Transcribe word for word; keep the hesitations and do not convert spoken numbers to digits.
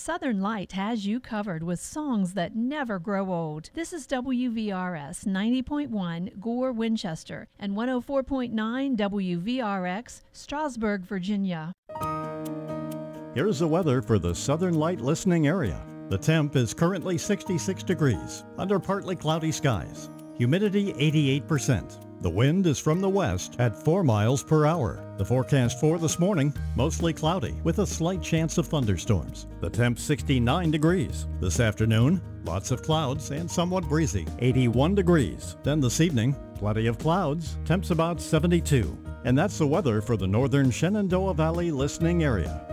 Southern Light has you covered with songs that never grow old. This is W V R S ninety point one Gore, Winchester, and one oh four point nine W V R X, Strasburg, Virginia. Here's the weather for the Southern Light listening area. The temp is currently sixty-six degrees, under partly cloudy skies. Humidity eighty-eight percent. The wind is from the west at four miles per hour. The forecast for this morning, mostly cloudy with a slight chance of thunderstorms. The temp sixty-nine degrees. This afternoon, lots of clouds and somewhat breezy, eighty-one degrees. Then this evening, plenty of clouds, temps about seventy-two. And that's the weather for the northern Shenandoah Valley listening area.